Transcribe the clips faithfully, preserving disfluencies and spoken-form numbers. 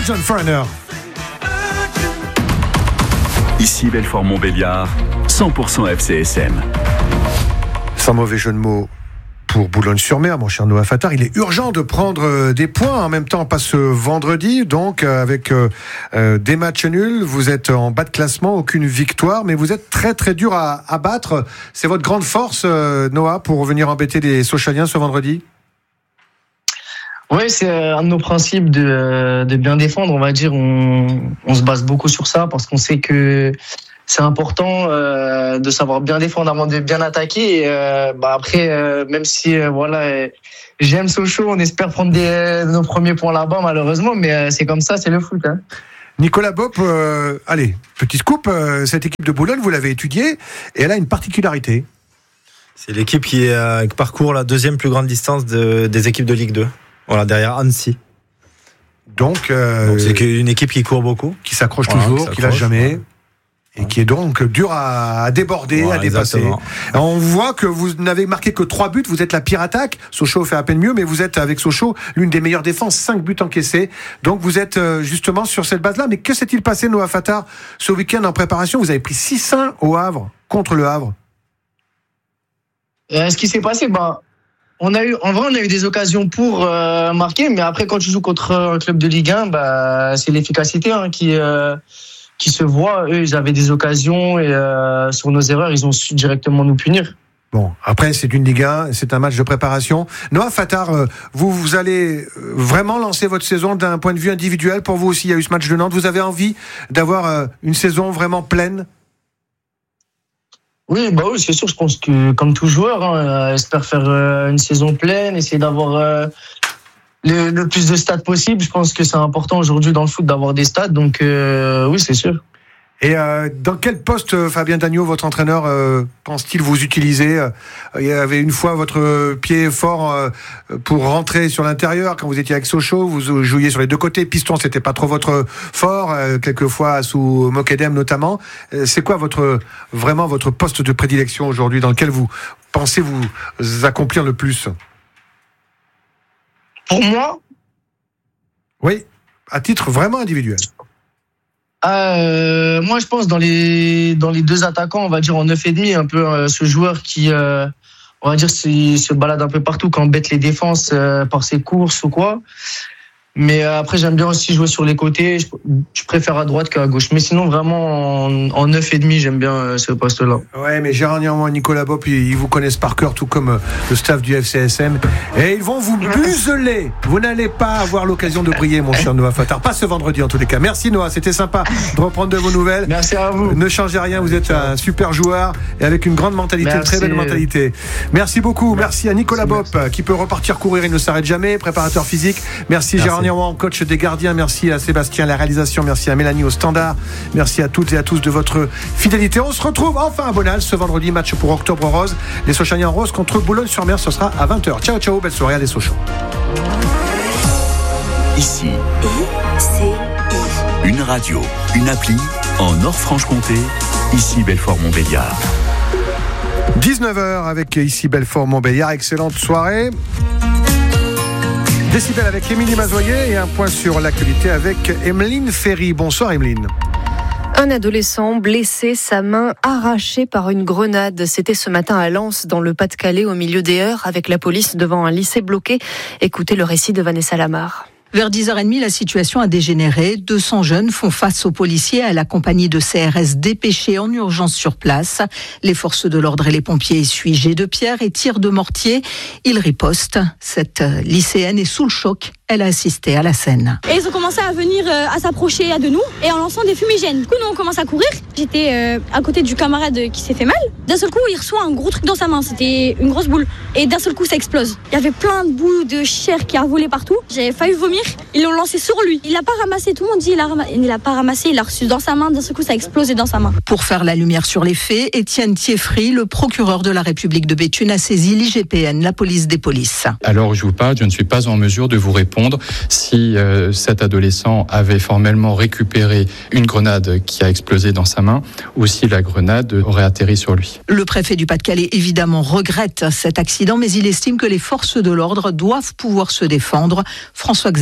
John Foreigner. Ici Belfort-Montbéliard, cent pour cent F C S M. Sans mauvais jeu de mots pour Boulogne-sur-Mer, mon cher Noah Fattar, il est urgent de prendre des points. En même temps, pas ce vendredi, donc avec euh, des matchs nuls. Vous êtes en bas de classement, aucune victoire, mais vous êtes très très dur à, à battre. C'est votre grande force, euh, Noah, pour venir embêter les Sochaliens ce vendredi? Oui, c'est un de nos principes de, de bien défendre, on va dire. On, on se base beaucoup sur ça parce qu'on sait que c'est important euh, de savoir bien défendre avant de bien attaquer. Et, euh, bah après, euh, même si euh, voilà, euh, j'aime Sochaux, on espère prendre des, nos premiers points là-bas, malheureusement, mais euh, c'est comme ça, c'est le foot. Hein. Nicolas Bopp, euh, allez, petit scoop, euh, cette équipe de Boulogne, vous l'avez étudiée, et elle a une particularité. C'est l'équipe qui, euh, qui parcourt la deuxième plus grande distance de, des équipes de Ligue deux. Voilà, derrière Annecy. Donc, euh, donc c'est une équipe qui court beaucoup, qui s'accroche voilà, toujours, qui, qui lâche jamais, ouais. Et ouais. qui est donc dur à, à déborder, ouais, à dépasser. Exactement. On voit que vous n'avez marqué que trois buts, vous êtes la pire attaque. Sochaux fait à peine mieux, mais vous êtes avec Sochaux l'une des meilleures défenses, cinq buts encaissés. Donc vous êtes justement sur cette base-là. Mais que s'est-il passé, Noah Fattar, ce week-end en préparation? Vous avez pris six un au Havre, contre le Havre. Euh, ce qui s'est passé, bah. On a eu, en vrai, on a eu des occasions pour euh, marquer, mais après, quand tu joues contre un club de Ligue un, bah, c'est l'efficacité hein, qui, euh, qui se voit. Eux, ils avaient des occasions et euh, sur nos erreurs, ils ont su directement nous punir. Bon, après, c'est une Ligue un, c'est un match de préparation. Noah Fattar, vous, vous allez vraiment lancer votre saison d'un point de vue individuel. Pour vous aussi, il y a eu ce match de Nantes. Vous avez envie d'avoir une saison vraiment pleine? Oui, bah oui, c'est sûr. Je pense que, comme tout joueur, hein, espère faire euh, une saison pleine, essayer d'avoir euh, le, le plus de stats possible. Je pense que c'est important aujourd'hui dans le foot d'avoir des stats. Donc, euh, oui, c'est sûr. Et euh, dans quel poste, Fabien Dagneau, votre entraîneur, euh, pense-t-il vous utiliser? euh, Il y avait une fois votre pied fort euh, pour rentrer sur l'intérieur. Quand vous étiez avec Sochaux, vous jouiez sur les deux côtés. Piston, c'était pas trop votre fort, euh, quelquefois sous Mokedem notamment. Euh, c'est quoi votre vraiment votre poste de prédilection aujourd'hui, dans lequel vous pensez vous accomplir le plus? Pour moi? Oui, à titre vraiment individuel. Euh, moi, je pense dans les dans les deux attaquants, on va dire en neuf et demi, un peu euh, ce joueur qui, euh, on va dire, se, se balade un peu partout, qui embête les défenses euh, par ses courses ou quoi. Mais euh, après, j'aime bien aussi jouer sur les côtés. Je, je préfère à droite qu'à gauche. Mais sinon, vraiment, en, en neuf et demi, j'aime bien euh, ce poste-là. Ouais, mais Gérard Niamant et Nicolas Bopp, ils, ils vous connaissent par cœur, tout comme euh, le staff du F C S M. Et ils vont vous museler. Vous n'allez pas avoir l'occasion de briller, mon cher Noah Fattar. Pas ce vendredi, en tous les cas. Merci, Noah. C'était sympa de reprendre de vos nouvelles. Merci à vous. Ne changez rien. Vous êtes un super joueur et avec une grande mentalité, Merci. une très belle mentalité. Merci beaucoup. Merci, Merci à Nicolas Bopp, qui peut repartir courir. Il ne s'arrête jamais. Préparateur physique. Merci, Merci. Gérard Niamant, coach des gardiens. Merci à Sébastien à la réalisation. Merci à Mélanie au standard. Merci à toutes et à tous de votre fidélité. On se retrouve enfin à Bonal ce vendredi, match pour Octobre Rose. Les Sochaliens en rose contre Boulogne-sur-Mer. Ce sera à vingt heures. Ciao, ciao. Belle soirée à des Sochaux. Ici, une radio, une appli en Nord-Franche-Comté. Ici Belfort-Montbéliard. dix-neuf heures avec ici Belfort-Montbéliard. Excellente soirée. Décibel avec Émilie Mazoyer et un point sur l'actualité avec Emeline Ferry. Bonsoir Emeline. Un adolescent blessé, sa main arrachée par une grenade. C'était ce matin à Lens, dans le Pas-de-Calais, au milieu des heures, avec la police devant un lycée bloqué. Écoutez le récit de Vanessa Lamar. Vers dix heures trente, la situation a dégénéré. deux cents jeunes font face aux policiers à la compagnie de C R S dépêchés en urgence sur place. Les forces de l'ordre et les pompiers essuient jets de pierre et tirs de mortier. Ils ripostent. Cette lycéenne est sous le choc. Elle a assisté à la scène. Et ils ont commencé à venir, euh, à s'approcher de nous et en lançant des fumigènes. Du coup, nous, on commence à courir. J'étais euh, à côté du camarade qui s'est fait mal. D'un seul coup, il reçoit un gros truc dans sa main. C'était une grosse boule. Et d'un seul coup, ça explose. Il y avait plein de boules de chair qui a volé partout. J'avais failli vomir. Ils l'ont lancé sur lui. Il l'a pas ramassé. Tout le monde dit il a, ram... il l'a pas ramassé. Il l'a reçu dans sa main. D'un seul coup, ça a explosé dans sa main. Pour faire la lumière sur les faits, Étienne Thieffry, le procureur de la République de Béthune, a saisi l'I G P N, la police des polices. Alors, je vous parle, je ne suis pas en mesure de vous répondre si Si euh, cet adolescent avait formellement récupéré une grenade qui a explosé dans sa main ou si la grenade aurait atterri sur lui. Le préfet du Pas-de-Calais, évidemment, regrette cet accident, mais il estime que les forces de l'ordre doivent pouvoir se défendre. François Xavier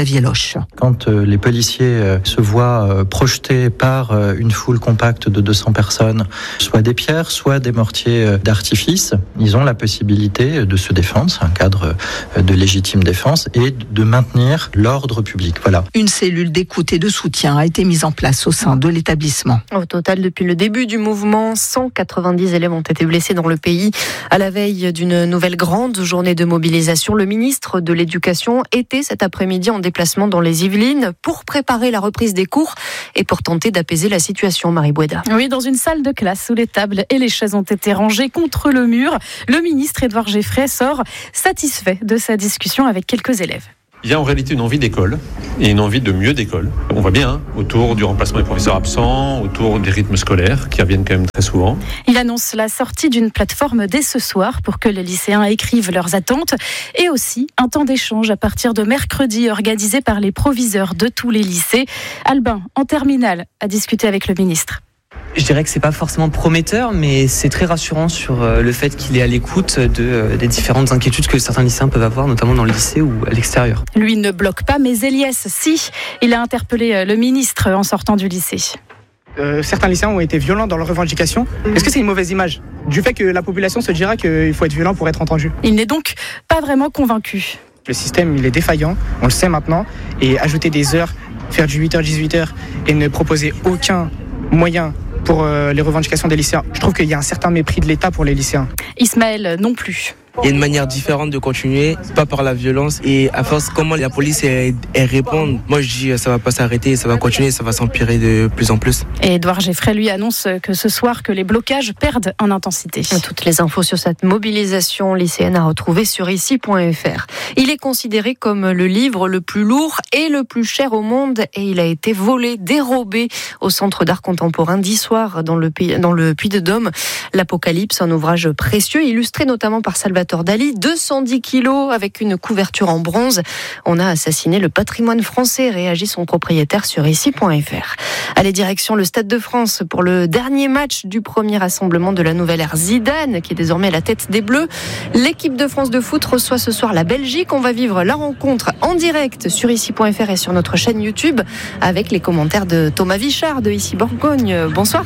Xavier Loche. Quand euh, les policiers euh, se voient euh, projetés par euh, une foule compacte de deux cents personnes, soit des pierres, soit des mortiers euh, d'artifice, ils ont la possibilité de se défendre, c'est un cadre euh, de légitime défense, et de maintenir l'ordre public. Voilà. Une cellule d'écoute et de soutien a été mise en place au sein de l'établissement. Au total, depuis le début du mouvement, cent quatre-vingt-dix élèves ont été blessés dans le pays. À la veille d'une nouvelle grande journée de mobilisation, le ministre de l'Éducation était cet après-midi en déplacement dans les Yvelines pour préparer la reprise des cours et pour tenter d'apaiser la situation. Marie Boueda. Oui, dans une salle de classe où les tables et les chaises ont été rangées contre le mur, le ministre Édouard Geffray sort satisfait de sa discussion avec quelques élèves. Il y a en réalité une envie d'école et une envie de mieux d'école. On voit bien hein, autour du remplacement des professeurs absents, autour des rythmes scolaires qui reviennent quand même très souvent. Il annonce la sortie d'une plateforme dès ce soir pour que les lycéens écrivent leurs attentes et aussi un temps d'échange à partir de mercredi organisé par les proviseurs de tous les lycées. Albin, en terminale, a discuté avec le ministre. Je dirais que c'est pas forcément prometteur, mais c'est très rassurant sur le fait qu'il est à l'écoute de, des différentes inquiétudes que certains lycéens peuvent avoir, notamment dans le lycée ou à l'extérieur. Lui ne bloque pas, mais Eliès, si. Il a interpellé le ministre en sortant du lycée. Euh, certains lycéens ont été violents dans leurs revendications. Est-ce que c'est une mauvaise image du fait que la population se dira qu'il faut être violent pour être entendu ? Il n'est donc pas vraiment convaincu. Le système, il est défaillant, on le sait maintenant, et ajouter des heures, faire du huit heures dix-huit heures et ne proposer aucun moyen pour euh, les revendications des lycéens. Je trouve qu'il y a un certain mépris de l'État pour les lycéens. Ismaël non plus. Il y a une manière différente de continuer, pas par la violence. Et à force, comment la police elle, elle répond, moi je dis ça va pas s'arrêter, ça va continuer, ça va s'empirer de plus en plus. Et Édouard Geffray lui annonce que ce soir que les blocages perdent en intensité. Toutes les infos sur cette mobilisation lycéenne à retrouver sur ici point f r. Il est considéré comme le livre le plus lourd et le plus cher au monde et il a été volé, dérobé au Centre d'art contemporain d'Issoire dans le, dans le Puy-de-Dôme. L'Apocalypse, un ouvrage précieux illustré notamment par Salvatore Dali, deux cent dix kilos avec une couverture en bronze. On a assassiné le patrimoine français, réagit son propriétaire sur ici point f r. Allez, direction le Stade de France pour le dernier match du premier rassemblement de la nouvelle ère Zidane, qui est désormais à la tête des Bleus. L'équipe de France de foot reçoit ce soir la Belgique. On va vivre la rencontre en direct sur ici point f r et sur notre chaîne YouTube avec les commentaires de Thomas Vichard de Ici Bourgogne. Bonsoir.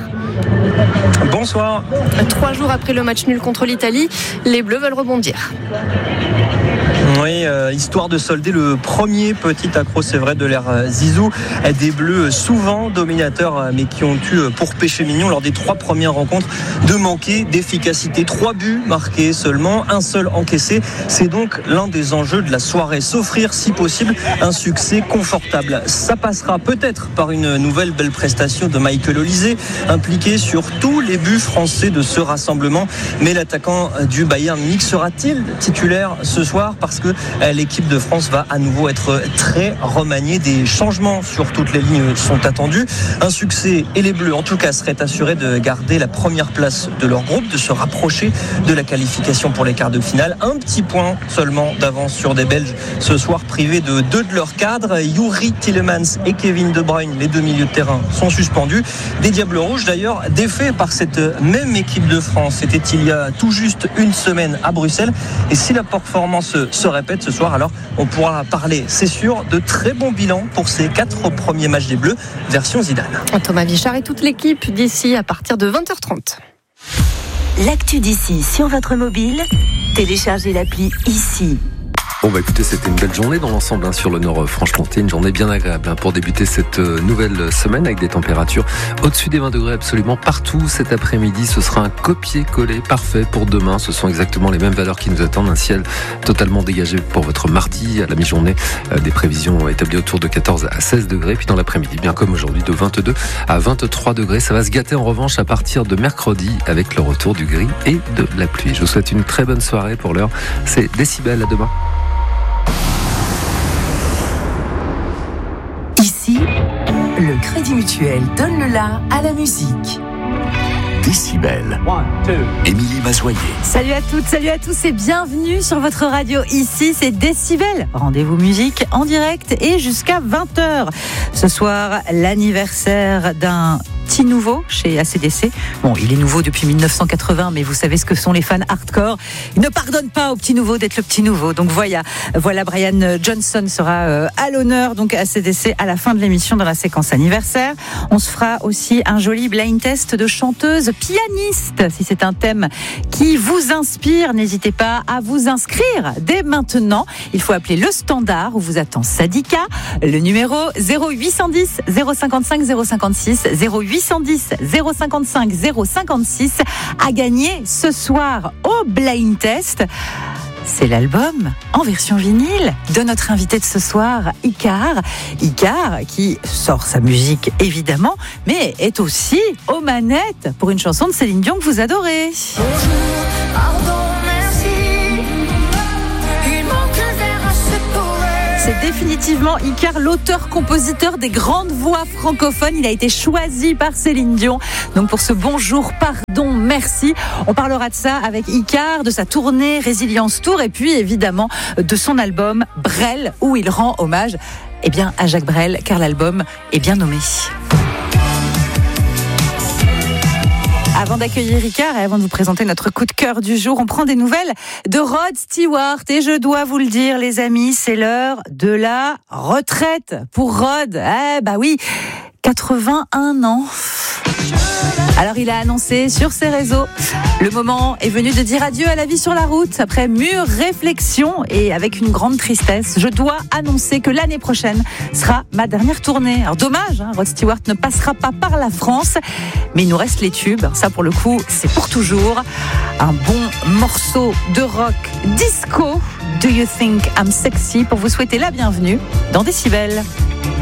Bonsoir. Trois jours après le match nul contre l'Italie, les Bleus veulent rebondir. Oui, euh, histoire de solder le premier petit accro, c'est vrai, de l'ère Zizou. Des Bleus souvent dominateurs, mais qui ont eu pour péché mignon lors des trois premières rencontres de manquer d'efficacité. Trois buts marqués seulement, un seul encaissé. C'est donc l'un des enjeux de la soirée. S'offrir, si possible, un succès confortable. Ça passera peut-être par une nouvelle belle prestation de Michael Olise, impliqué sur tous les buts français de ce rassemblement. Mais l'attaquant du Bayern Munich sera-t-il titulaire ce soir ? Parce que l'équipe de France va à nouveau être très remaniée. Des changements sur toutes les lignes sont attendus. Un succès et les Bleus, en tout cas, seraient assurés de garder la première place de leur groupe, de se rapprocher de la qualification pour les quarts de finale. Un petit point seulement d'avance sur des Belges ce soir, privés de deux de leurs cadres. Youri Tielemans et Kevin De Bruyne, les deux milieux de terrain, sont suspendus. Des Diables Rouges, d'ailleurs, défaits par cette même équipe de France. C'était il y a tout juste une semaine à Bruxelles. Et si la performance se répète ce soir, alors on pourra parler, c'est sûr, de très bons bilans pour ces quatre premiers matchs des Bleus, version Zidane. Thomas Vichard et toute l'équipe d'ici à partir de vingt heures trente. L'actu d'ici sur votre mobile, téléchargez l'appli ici. Bon bah écoutez, c'était une belle journée dans l'ensemble hein, sur le Nord-Franche-Comté, une journée bien agréable hein, pour débuter cette euh, nouvelle semaine avec des températures au-dessus des vingt degrés absolument partout. Cet après-midi, ce sera un copier-coller parfait pour demain. Ce sont exactement les mêmes valeurs qui nous attendent, un ciel totalement dégagé pour votre mardi à la mi-journée. Euh, des prévisions établies autour de quatorze à seize degrés, puis dans l'après-midi, bien comme aujourd'hui, de vingt-deux à vingt-trois degrés. Ça va se gâter en revanche à partir de mercredi avec le retour du gris et de la pluie. Je vous souhaite une très bonne soirée. Pour l'heure, c'est Décibel, à demain. Ici, le Crédit Mutuel donne le la à la musique. Décibel. Émilie Mazoyer. Salut à toutes, salut à tous et bienvenue sur votre radio. Ici, c'est Décibel. Rendez-vous musique en direct et jusqu'à vingt heures. Ce soir, l'anniversaire d'un petit nouveau chez A C D C. Bon, il est nouveau depuis mille neuf cent quatre-vingts, mais vous savez ce que sont les fans hardcore. Ils ne pardonnent pas au petit nouveau d'être le petit nouveau. Donc voilà, voilà Brian Johnson sera euh, à l'honneur donc à A C D C à la fin de l'émission dans la séquence anniversaire. On se fera aussi un joli blind test de chanteuse pianiste. Si c'est un thème qui vous inspire, n'hésitez pas à vous inscrire dès maintenant. Il faut appeler le standard où vous attend Sadika. Le numéro zéro huit cent dix zéro cinquante-cinq zéro cinquante-six, zéro huit cent dix zéro cinquante-cinq zéro cinquante-six à gagner ce soir au blind test. C'est l'album en version vinyle de notre invité de ce soir, Icar. Icar qui sort sa musique évidemment, mais est aussi aux manettes pour une chanson de Céline Dion que vous adorez. Bonjour, pardon, merci. Il manque un verre à ce poète. C'est définitivement Icar, l'auteur-compositeur des grandes voix francophones. Il a été choisi par Céline Dion. Donc pour ce bonjour, pardon, merci. On parlera de ça avec Icar, de sa tournée Résilience Tour et puis évidemment de son album Brel où il rend hommage eh bien, à Jacques Brel car l'album est bien nommé. Avant d'accueillir Icar et avant de vous présenter notre coup de cœur du jour, on prend des nouvelles de Rod Stewart. Et je dois vous le dire, les amis, c'est l'heure de la retraite pour Rod. Eh bah oui, quatre-vingt-un ans. Alors il a annoncé sur ses réseaux, le moment est venu de dire adieu à la vie sur la route. Après mûre réflexion et avec une grande tristesse, je dois annoncer que l'année prochaine sera ma dernière tournée. Alors dommage, hein, Rod Stewart ne passera pas par la France, mais il nous reste les tubes. Ça pour le coup, c'est pour toujours. Un bon morceau de rock disco, Do You Think I'm Sexy, pour vous souhaiter la bienvenue dans Décibel.